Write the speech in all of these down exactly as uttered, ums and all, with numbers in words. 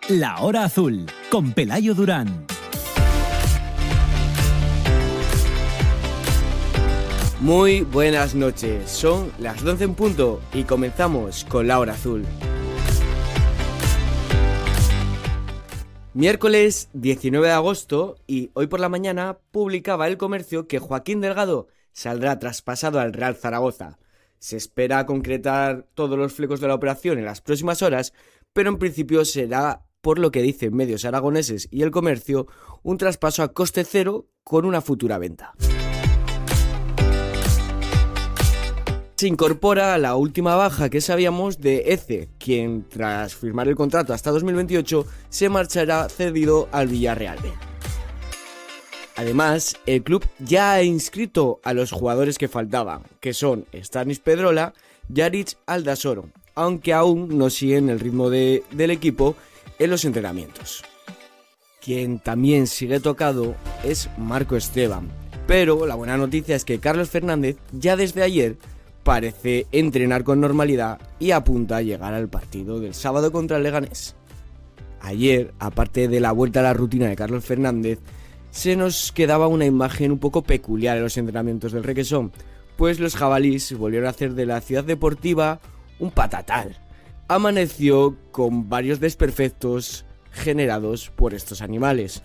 La Hora Azul, con Pelayo Durán. Muy buenas noches, son las doce en punto y comenzamos con La Hora Azul. Miércoles diecinueve de agosto y hoy por la mañana publicaba El Comercio que Joaquín Delgado saldrá traspasado al Real Zaragoza. Se espera concretar todos los flecos de la operación en las próximas horas, pero en principio será, por lo que dicen medios aragoneses y El Comercio, un traspaso a coste cero con una futura venta. Se incorpora la última baja que sabíamos de Eze, quien tras firmar el contrato hasta dos mil veintiocho se marchará cedido al Villarreal B. Además, el club ya ha inscrito a los jugadores que faltaban, que son Stanis Pedrola y Aritz Aldasoro, aunque aún no siguen el ritmo de, del equipo en los entrenamientos. Quien también sigue tocado es Marco Esteban, pero la buena noticia es que Carlos Fernández ya desde ayer parece entrenar con normalidad y apunta a llegar al partido del sábado contra el Leganés. Ayer, aparte de la vuelta a la rutina de Carlos Fernández, se nos quedaba una imagen un poco peculiar en los entrenamientos del Requesón, pues los jabalíes volvieron a hacer de la ciudad deportiva un patatal. Amaneció con varios desperfectos generados por estos animales.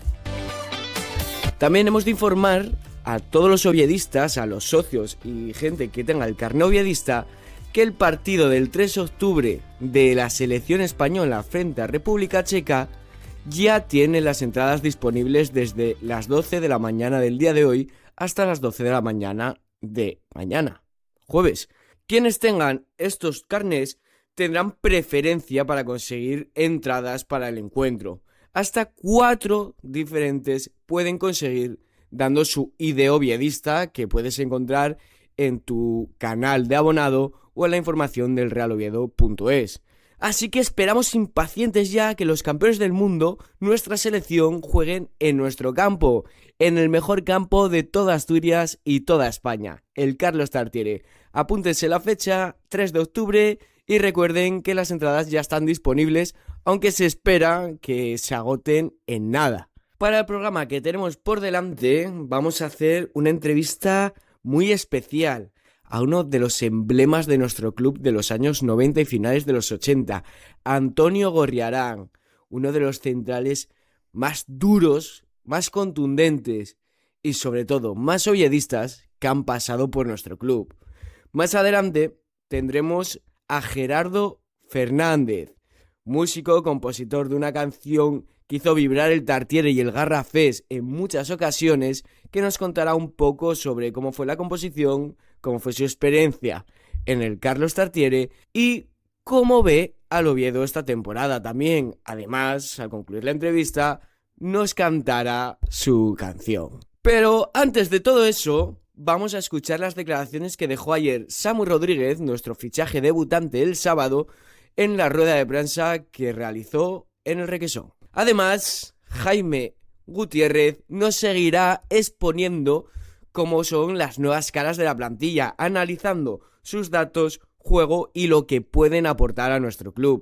También hemos de informar a todos los oviedistas, a los socios y gente que tenga el carné oviedista, que el partido del tres de octubre de la selección española frente a República Checa ya tiene las entradas disponibles desde las doce de la mañana del día de hoy hasta las doce de la mañana de mañana, jueves. Quienes tengan estos carnés tendrán preferencia para conseguir entradas para el encuentro. Hasta cuatro diferentes pueden conseguir dando su I D oviedista, que puedes encontrar en tu canal de abonado o en la información del real oviedo punto es. Así que esperamos impacientes ya que los campeones del mundo, nuestra selección, jueguen en nuestro campo, en el mejor campo de toda Asturias y toda España, el Carlos Tartiere. Apúntense la fecha, tres de octubre, y recuerden que las entradas ya están disponibles, aunque se espera que se agoten en nada. Para el programa que tenemos por delante, vamos a hacer una entrevista muy especial a uno de los emblemas de nuestro club de los años noventa y finales de los ochenta, Antonio Gorriarán, uno de los centrales más duros, más contundentes y sobre todo más oviedistas que han pasado por nuestro club. Más adelante tendremos a Gerardo Fernández, músico, compositor de una canción que hizo vibrar el Tartiere y el Garrafés en muchas ocasiones, que nos contará un poco sobre cómo fue la composición, cómo fue su experiencia en el Carlos Tartiere y cómo ve al Oviedo esta temporada también. Además, al concluir la entrevista, nos cantará su canción. Pero antes de todo eso, vamos a escuchar las declaraciones que dejó ayer Samu Rodríguez, nuestro fichaje debutante el sábado, en la rueda de prensa que realizó en el Requesón. Además, Jaime Gutiérrez nos seguirá exponiendo cómo son las nuevas caras de la plantilla, analizando sus datos, juego y lo que pueden aportar a nuestro club.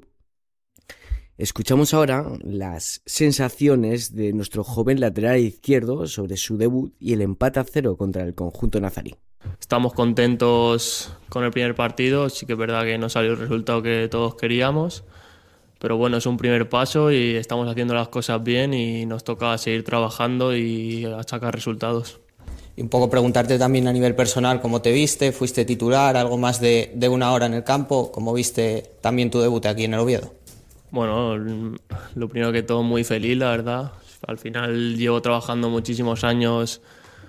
Escuchamos ahora las sensaciones de nuestro joven lateral izquierdo sobre su debut y el empate a cero contra el conjunto nazarí. Estamos contentos con el primer partido, sí que es verdad que no salió el resultado que todos queríamos, pero bueno, es un primer paso y estamos haciendo las cosas bien y nos toca seguir trabajando y sacar resultados. Y un poco preguntarte también a nivel personal cómo te viste, fuiste titular, algo más de, de una hora en el campo, cómo viste también tu debut aquí en el Oviedo. Bueno, lo primero que todo, muy feliz, la verdad. Al final llevo trabajando muchísimos años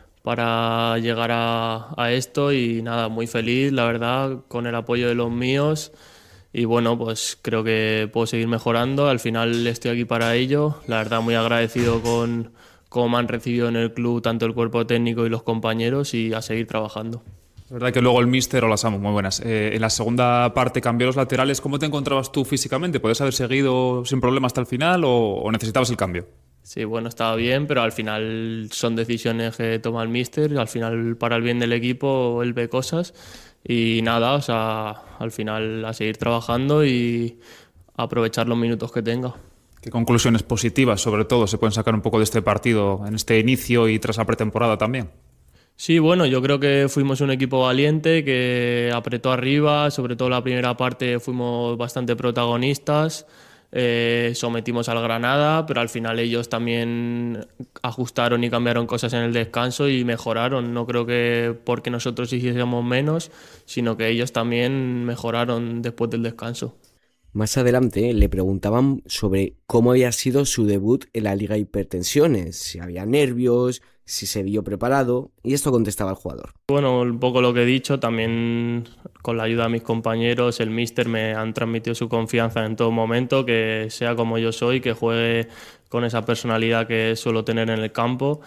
para llegar a, a esto y nada, muy feliz, la verdad, con el apoyo de los míos. Y bueno, pues creo que puedo seguir mejorando, al final estoy aquí para ello, la verdad muy agradecido con cómo me han recibido en el club tanto el cuerpo técnico y los compañeros y a seguir trabajando. Es verdad que luego el míster, hola Samu, muy buenas, eh, en la segunda parte cambió los laterales, ¿cómo te encontrabas tú físicamente? ¿Podías haber seguido sin problema hasta el final o, o necesitabas el cambio? Sí, bueno, estaba bien, pero al final son decisiones que toma el míster, al final para el bien del equipo él ve cosas. Y nada, o sea, al final a seguir trabajando y aprovechar los minutos que tenga. ¿Qué conclusiones positivas, sobre todo, se pueden sacar un poco de este partido en este inicio y tras la pretemporada también? Sí, bueno, yo creo que fuimos un equipo valiente que apretó arriba, sobre todo la primera parte fuimos bastante protagonistas, eh, sometimos al Granada, pero al final ellos también ajustaron y cambiaron cosas en el descanso y mejoraron. No creo que porque nosotros hiciésemos menos, sino que ellos también mejoraron después del descanso. Más adelante le preguntaban sobre cómo había sido su debut en la Liga Hipertensiones, si había nervios, si se vio preparado, y esto contestaba el jugador. Bueno, un poco lo que he dicho, también con la ayuda de mis compañeros, el míster me han transmitido su confianza en todo momento, que sea como yo soy, que juegue con esa personalidad que suelo tener en el campo,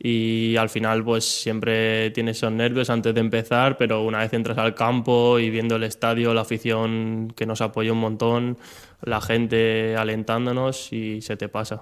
y al final pues siempre tienes esos nervios antes de empezar, pero una vez entras al campo y viendo el estadio, la afición que nos apoya un montón, la gente alentándonos y se te pasa.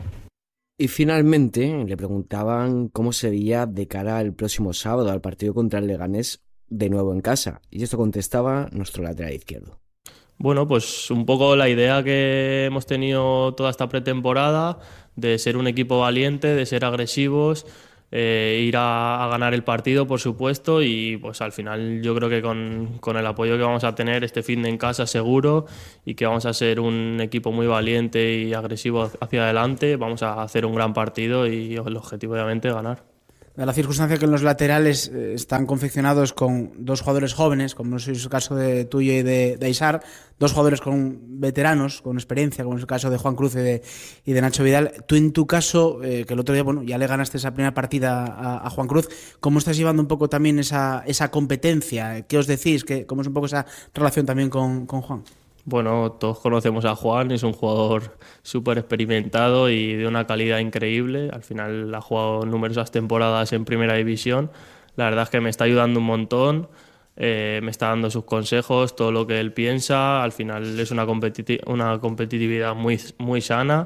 Y finalmente le preguntaban cómo se veía de cara al próximo sábado al partido contra el Leganés de nuevo en casa, y esto contestaba nuestro lateral izquierdo. Bueno, pues un poco la idea que hemos tenido toda esta pretemporada de ser un equipo valiente, de ser agresivos, eh, ir a, a ganar el partido, por supuesto, y pues al final yo creo que con, con el apoyo que vamos a tener este fin de en casa seguro y que vamos a ser un equipo muy valiente y agresivo hacia adelante, vamos a hacer un gran partido y el objetivo obviamente es ganar. La circunstancia que los laterales eh, están confeccionados con dos jugadores jóvenes, como es el caso de tuyo y de, de Aisar, dos jugadores con veteranos, con experiencia, como es el caso de Juan Cruz y de, y de Nacho Vidal. Tú en tu caso, eh, que el otro día bueno, ya le ganaste esa primera partida a, a Juan Cruz, ¿cómo estás llevando un poco también esa, esa competencia? ¿Qué os decís? ¿Qué, ¿Cómo es un poco esa relación también con, con Juan? Bueno, todos conocemos a Juan, es un jugador súper experimentado y de una calidad increíble. Al final ha jugado numerosas temporadas en Primera División. La verdad es que me está ayudando un montón, eh, me está dando sus consejos, todo lo que él piensa. Al final es una, competi- una competitividad muy, muy sana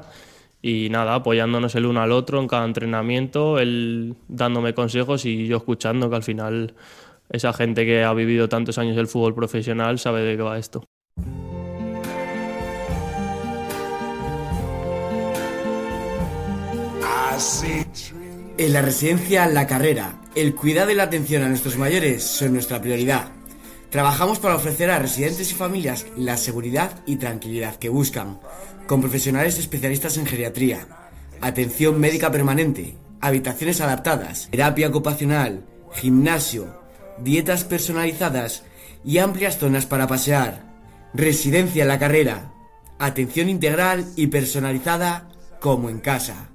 y nada, apoyándonos el uno al otro en cada entrenamiento, él dándome consejos y yo escuchando, que al final esa gente que ha vivido tantos años el fútbol profesional sabe de qué va esto. En la residencia La Carrera, el cuidado y la atención a nuestros mayores son nuestra prioridad. Trabajamos para ofrecer a residentes y familias la seguridad y tranquilidad que buscan, con profesionales especialistas en geriatría, atención médica permanente, habitaciones adaptadas, terapia ocupacional, gimnasio, dietas personalizadas y amplias zonas para pasear. Residencia La Carrera, atención integral y personalizada como en casa.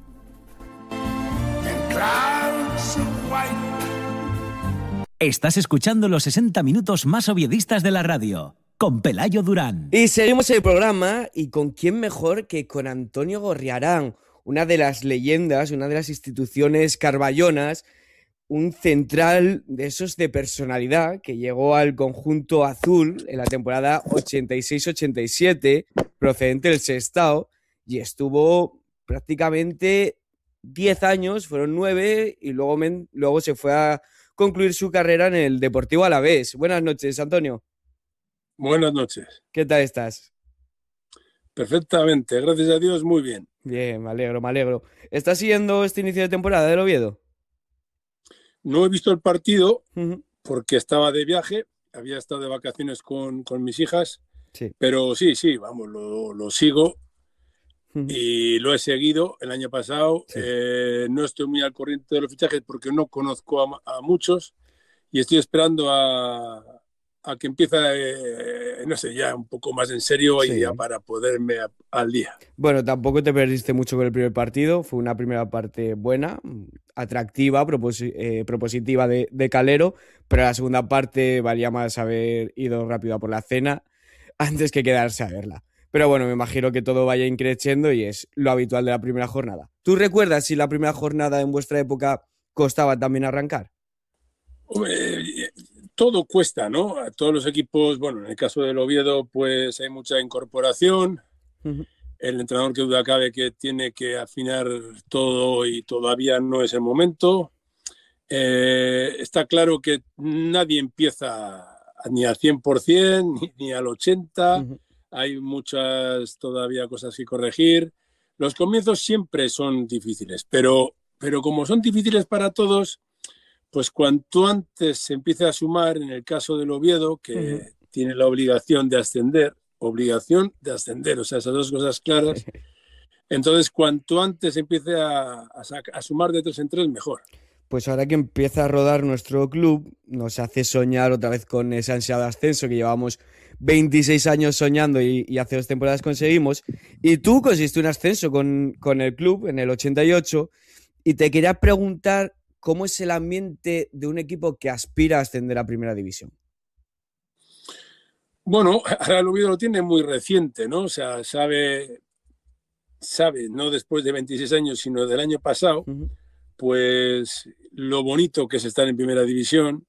Estás escuchando los sesenta minutos más oviedistas de la radio, con Pelayo Durán. Y seguimos el programa, y con quién mejor que con Antonio Gorriarán, una de las leyendas, una de las instituciones carballonas, un central de esos de personalidad que llegó al conjunto azul en la temporada ochenta y seis ochenta y siete, procedente del Sestao, y estuvo prácticamente diez años, fueron nueve, y luego, men, luego se fue a concluir su carrera en el Deportivo Alavés. Buenas noches, Antonio. Buenas noches. ¿Qué tal estás? Perfectamente, gracias a Dios, muy bien. Bien, me alegro, me alegro. ¿Estás siguiendo este inicio de temporada del Oviedo? No he visto el partido Uh-huh. porque estaba de viaje, había estado de vacaciones con, con mis hijas, Sí. pero sí, sí, vamos, lo, lo sigo. Uh-huh. Y lo he seguido el año pasado. Sí. Eh, no estoy muy al corriente de los fichajes porque no conozco a, a muchos y estoy esperando a, a que empiece, eh, no sé, ya un poco más en serio Sí. y ya para poderme a, al día. Bueno, tampoco te perdiste mucho con el primer partido. Fue una primera parte buena, atractiva, propos- eh, propositiva de, de Calero, pero la segunda parte valía más haber ido rápido a por la cena antes que quedarse a verla. Pero bueno, me imagino que todo vaya increciendo y es lo habitual de la primera jornada. ¿Tú recuerdas si la primera jornada en vuestra época costaba también arrancar? Hombre, todo cuesta, ¿no? A todos los equipos, bueno, en el caso del Oviedo, pues hay mucha incorporación. Uh-huh. El entrenador, que duda cabe, que tiene que afinar todo y todavía no es el momento. Eh, está claro que nadie empieza ni al cien por ciento ni, ni al ochenta por ciento. Uh-huh. Hay muchas todavía cosas que corregir. los comienzos siempre son difíciles, pero, pero como son difíciles para todos, pues cuanto antes se empiece a sumar, en el caso del Oviedo, que uh-huh. tiene la obligación de ascender, obligación de ascender, o sea, esas dos cosas claras, entonces cuanto antes se empiece a, a, a sumar de tres en tres, mejor. Pues ahora que empieza a rodar nuestro club, nos hace soñar otra vez con ese ansiado ascenso que llevamos veintiséis años soñando y, y hace dos temporadas conseguimos. Y tú conseguiste un ascenso con, con el club en el ochenta y ocho y te quería preguntar cómo es el ambiente de un equipo que aspira a ascender a Primera División. Bueno, ahora el Oviedo lo tiene muy reciente, ¿no? O sea, sabe, sabe, no después de veintiséis años, sino del año pasado, uh-huh. pues lo bonito que es estar en Primera División,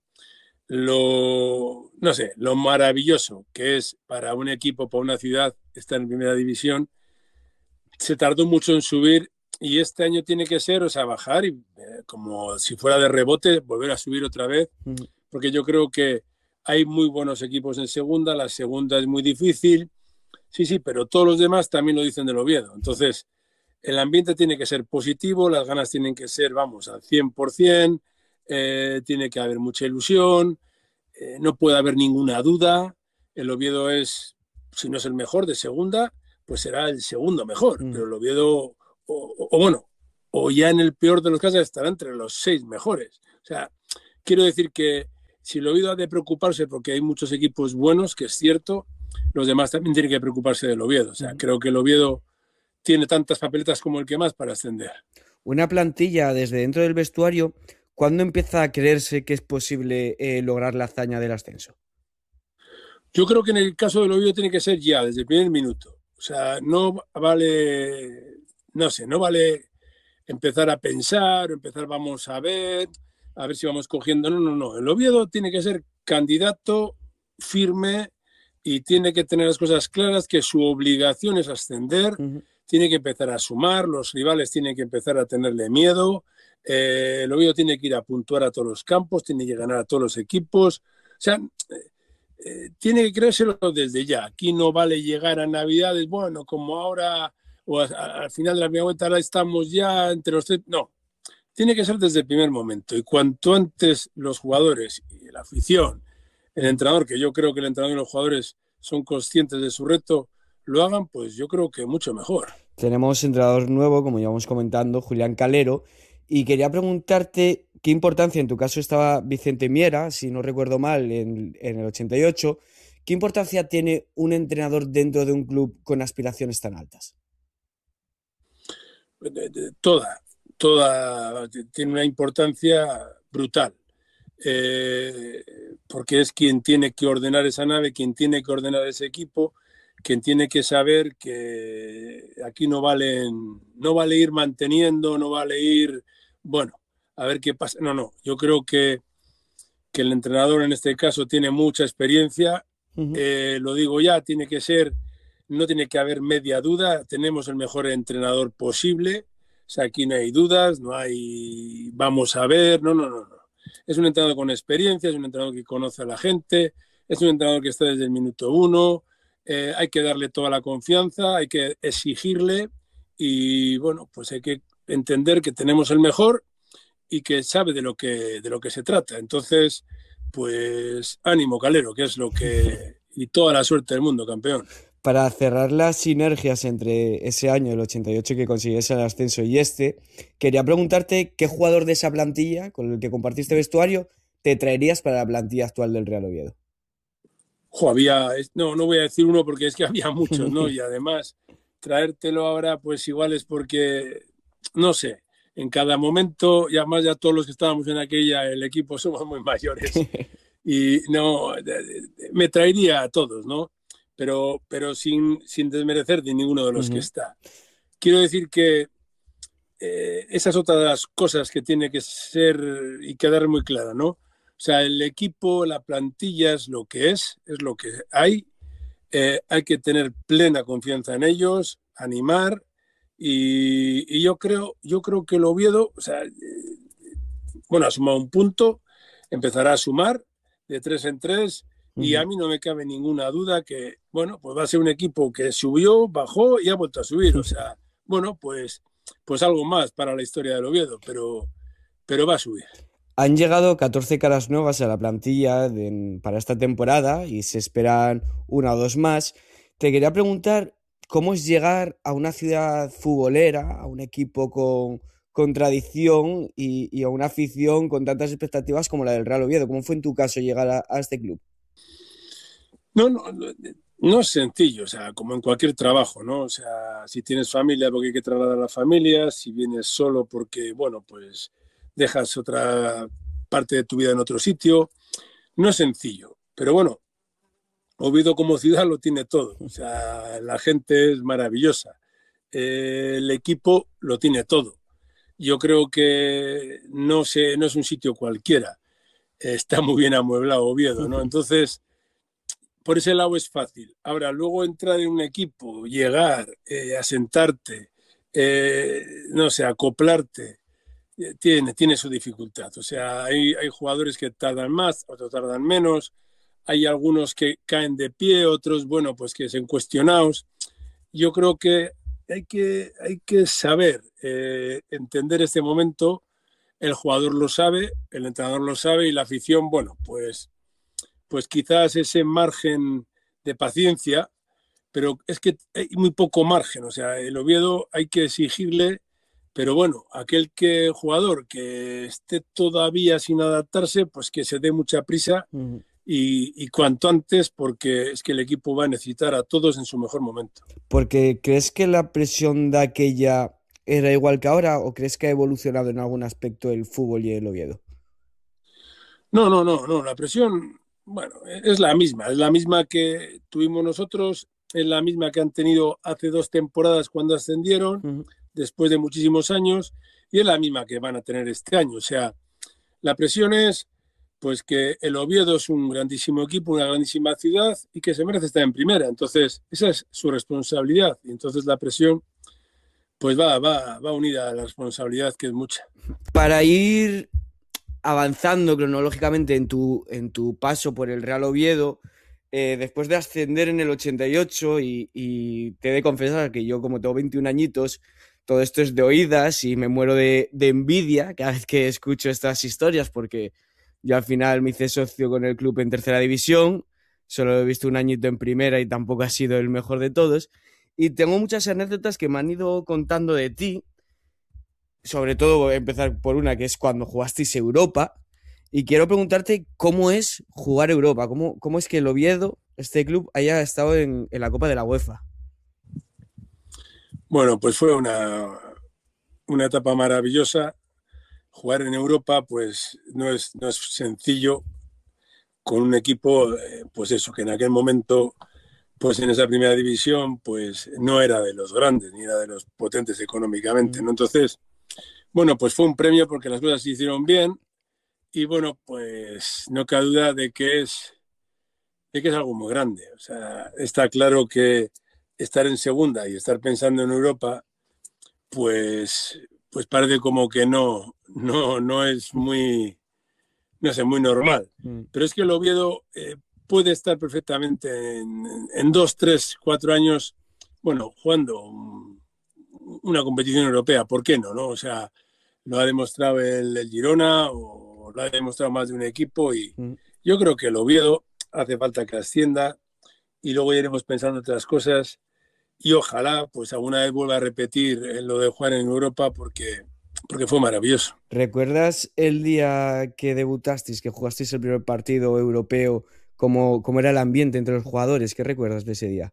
lo, no sé, lo maravilloso que es para un equipo, para una ciudad, estar en Primera División. Se tardó mucho en subir y este año tiene que ser, o sea, bajar y eh, como si fuera de rebote, volver a subir otra vez, uh-huh. porque yo creo que hay muy buenos equipos en segunda, la segunda es muy difícil, sí, sí, pero todos los demás también lo dicen del Oviedo. Entonces, el ambiente tiene que ser positivo, las ganas tienen que ser, vamos, al cien por ciento, eh, tiene que haber mucha ilusión, eh, no puede haber ninguna duda. El Oviedo es, si no es el mejor de segunda, pues será el segundo mejor, mm. pero el Oviedo, o, o, o bueno, o ya en el peor de los casos estará entre los seis mejores. O sea, quiero decir que si el Oviedo ha de preocuparse porque hay muchos equipos buenos, que es cierto, los demás también tienen que preocuparse del Oviedo. O sea, mm. creo que el Oviedo tiene tantas papeletas como el que más para ascender. Una plantilla desde dentro del vestuario, ¿cuándo empieza a creerse que es posible eh, lograr la hazaña del ascenso? Yo creo que en el caso del Oviedo tiene que ser ya, desde el primer minuto. O sea, no vale, no sé, no vale empezar a pensar, empezar vamos a ver, a ver si vamos cogiendo. No, no, no. El Oviedo tiene que ser candidato firme y tiene que tener las cosas claras, que su obligación es ascender. Uh-huh. Tiene que empezar a sumar, los rivales tienen que empezar a tenerle miedo, eh, el Oviedo tiene que ir a puntuar a todos los campos, tiene que ganar a todos los equipos, o sea, eh, tiene que creérselo desde ya. Aquí no vale llegar a Navidades, bueno, como ahora, o a, a, al final de la primera vuelta ahora estamos ya entre los tres, no, tiene que ser desde el primer momento, y cuanto antes los jugadores y la afición, el entrenador, que yo creo que el entrenador y los jugadores son conscientes de su reto, lo hagan, pues yo creo que mucho mejor. Tenemos entrenador nuevo, como íbamos comentando, Julián Calero, y quería preguntarte qué importancia, en tu caso estaba Vicente Miera, si no recuerdo mal, en, en el ochenta y ocho, ¿qué importancia tiene un entrenador dentro de un club con aspiraciones tan altas? Toda, toda, tiene una importancia brutal, eh, porque es quien tiene que ordenar esa nave, quien tiene que ordenar ese equipo, quien tiene que saber que aquí no valen, no vale ir manteniendo, no vale ir, bueno, a ver qué pasa. No, no, yo creo que, que el entrenador en este caso tiene mucha experiencia, uh-huh. eh, lo digo ya, tiene que ser, no tiene que haber media duda, tenemos el mejor entrenador posible, o sea, aquí no hay dudas, no hay vamos a ver, no, no, no, no. Es un entrenador con experiencia, es un entrenador que conoce a la gente, es un entrenador que está desde el minuto uno. Eh, hay que darle toda la confianza, hay que exigirle y bueno, pues hay que entender que tenemos el mejor y que sabe de lo que, de lo que se trata. Entonces, pues ánimo, Calero, que es lo que... y toda la suerte del mundo, campeón. Para cerrar las sinergias entre ese año, el ochenta y ocho, que consiguiese el ascenso y este, quería preguntarte qué jugador de esa plantilla con el que compartiste vestuario te traerías para la plantilla actual del Real Oviedo. Jo, había, no, no voy a decir uno porque es que había muchos, ¿no? Y además, traértelo ahora, pues igual es porque, no sé, en cada momento, y además ya todos los que estábamos en aquella, el equipo somos muy mayores. Y no, me traería a todos, ¿no? Pero, pero sin, sin desmerecer de ninguno de los uh-huh. que está. Quiero decir que eh, esa es otra de las cosas que tiene que ser y quedar muy clara, ¿no? O sea, el equipo, la plantilla es lo que es, es lo que hay. Eh, hay que tener plena confianza en ellos, animar. Y, y yo creo, yo creo que el Oviedo, o sea, eh, bueno, ha sumado un punto, empezará a sumar de tres en tres. Uh-huh. Y a mí no me cabe ninguna duda que, bueno, pues va a ser un equipo que subió, bajó y ha vuelto a subir. O sea, bueno, pues, pues algo más para la historia del Oviedo, pero, pero va a subir. Han llegado catorce caras nuevas a la plantilla de, para esta temporada y se esperan una o dos más. Te quería preguntar cómo es llegar a una ciudad futbolera, a un equipo con, con tradición y, y a una afición con tantas expectativas como la del Real Oviedo. ¿Cómo fue en tu caso llegar a, a este club? No, no, no, no es sencillo, o sea, como en cualquier trabajo, ¿no? O sea, si tienes familia porque hay que trasladar a la familia, si vienes solo porque, bueno, pues dejas otra parte de tu vida en otro sitio, no es sencillo, pero bueno, Oviedo como ciudad lo tiene todo, o sea, la gente es maravillosa, eh, el equipo lo tiene todo. Yo creo que no, sé, no es un sitio cualquiera, está muy bien amueblado Oviedo, ¿no? Entonces, por ese lado es fácil. Ahora, luego entrar en un equipo, llegar, eh, asentarte, eh, no sé, acoplarte, eh, tiene, tiene su dificultad. O sea, hay, hay jugadores que tardan más, otros tardan menos, hay algunos que caen de pie, otros, bueno, pues que son cuestionados. Yo creo que hay que, hay que saber eh, entender este momento. El jugador lo sabe, el entrenador lo sabe y la afición, bueno, pues, pues quizás ese margen de paciencia, pero es que hay muy poco margen. O sea, el Oviedo hay que exigirle, pero bueno, aquel que jugador que esté todavía sin adaptarse, pues que se dé mucha prisa. Uh-huh. Y, y cuanto antes, porque es que el equipo va a necesitar a todos en su mejor momento. Porque ¿crees que la presión de aquella era igual que ahora o crees que ha evolucionado en algún aspecto el fútbol y el Oviedo? No, no, no, no, la presión, bueno, es la misma, es la misma que tuvimos nosotros, es la misma que han tenido hace dos temporadas cuando ascendieron, uh-huh. después de muchísimos años, y es la misma que van a tener este año. O sea, la presión es pues que el Oviedo es un grandísimo equipo, una grandísima ciudad y que se merece estar en primera. Entonces, esa es su responsabilidad. Y entonces la presión pues va, va, va unida a la responsabilidad, que es mucha. Para ir avanzando cronológicamente en tu, en tu paso por el Real Oviedo, eh, después de ascender en el ochenta y ocho, y, y te he de confesar que yo, como tengo veintiún añitos, todo esto es de oídas y me muero de, de envidia cada vez que escucho estas historias, porque yo al final me hice socio con el club en tercera división, solo he visto un añito en primera y tampoco ha sido el mejor de todos. Y tengo muchas anécdotas que me han ido contando de ti, sobre todo voy a empezar por una que es cuando jugasteis Europa. Y quiero preguntarte cómo es jugar Europa, cómo, cómo es que el Oviedo, este club, haya estado en, en la Copa de la UEFA. Bueno, pues fue una, una etapa maravillosa. Jugar en Europa, pues no es, no es sencillo con un equipo, eh, pues eso, que en aquel momento, pues en esa primera división, pues no era de los grandes, ni era de los potentes económicamente, ¿no? Entonces, bueno, pues fue un premio porque las cosas se hicieron bien y bueno, pues no cabe duda de que es, de que es algo muy grande. O sea, está claro que estar en segunda y estar pensando en Europa, pues... pues parece como que no, no, no es muy, no sé, muy normal. Mm. Pero es que el Oviedo eh, puede estar perfectamente en, en dos, tres, cuatro años, bueno, jugando una competición europea. ¿Por qué no? no? O sea, lo ha demostrado el, el Girona o lo ha demostrado más de un equipo y mm. yo creo que el Oviedo hace falta que ascienda y luego iremos pensando otras cosas. Y ojalá, pues alguna vez vuelva a repetir lo de jugar en Europa porque, porque fue maravilloso. ¿Recuerdas el día que debutasteis, que jugasteis el primer partido europeo, cómo, cómo era el ambiente entre los jugadores? ¿Qué recuerdas de ese día?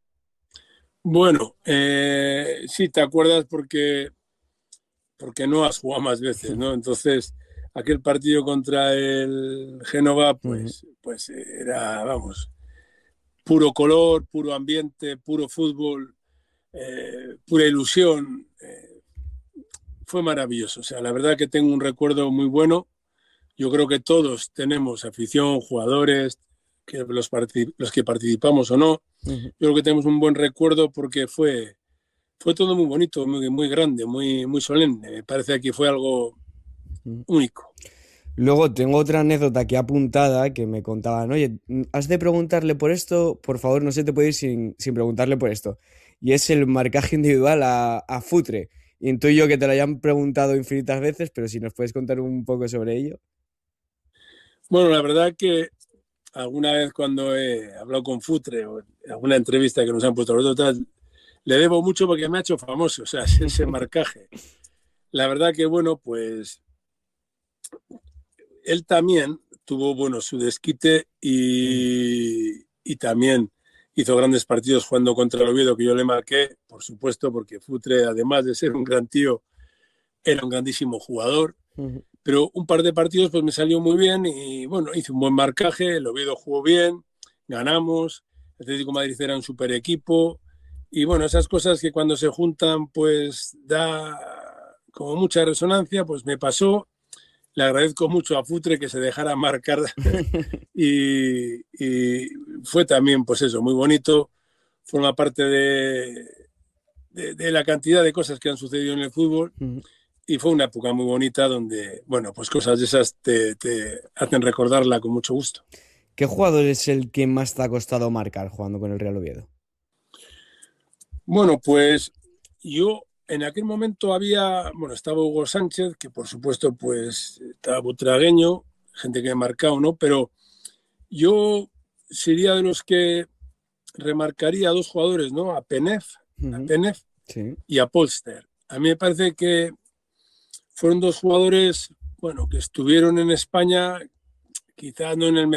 Bueno, eh, sí, te acuerdas porque, porque no has jugado más veces, ¿no? Entonces, aquel partido contra el Génova, pues, uh-huh. pues era, vamos... puro color, puro ambiente, puro fútbol, eh, pura ilusión. Eh, fue maravilloso. O sea, la verdad que tengo un recuerdo muy bueno. Yo creo que todos tenemos afición, jugadores, que los, particip- los que participamos o no. Uh-huh. Yo creo que tenemos un buen recuerdo porque fue, fue todo muy bonito, muy, muy grande, muy, muy solemne. Me parece que fue algo uh-huh. único. Luego tengo otra anécdota aquí apuntada que me contaban, oye, has de preguntarle por esto, por favor, no se te puede ir sin, sin preguntarle por esto. y es el marcaje individual a, a Futre. Intuyo que te lo hayan preguntado infinitas veces, pero si nos puedes contar un poco sobre ello. Bueno, la verdad que alguna vez cuando he hablado con Futre o en alguna entrevista que nos han puesto los otros, le debo mucho porque me ha hecho famoso, o sea, ese marcaje. La verdad que, bueno, pues él también tuvo, bueno, su desquite y, y también hizo grandes partidos jugando contra el Oviedo, que yo le marqué, por supuesto, porque Futre, además de ser un gran tío, era un grandísimo jugador. Uh-huh. Pero un par de partidos pues me salió muy bien y, bueno, hice un buen marcaje, el Oviedo jugó bien, ganamos, el Atlético de Madrid era un super equipo y, bueno, esas cosas que cuando se juntan pues da como mucha resonancia, pues me pasó. Le agradezco mucho a Futre que se dejara marcar y, y fue también, pues eso, muy bonito. Forma parte de, de, de la cantidad de cosas que han sucedido en el fútbol y fue una época muy bonita donde, bueno, pues cosas de esas te, te hacen recordarla con mucho gusto. ¿Qué jugador es el que más te ha costado marcar jugando con el Real Oviedo? Bueno, pues yo... En aquel momento había, bueno, estaba Hugo Sánchez, que por supuesto, pues, estaba butragueño, gente que ha marcado, ¿no? Pero yo sería de los que remarcaría a dos jugadores, ¿no? A Penef, uh-huh. a Penef sí. y a Polster. A mí me parece que fueron dos jugadores, bueno, que estuvieron en España, quizás no en el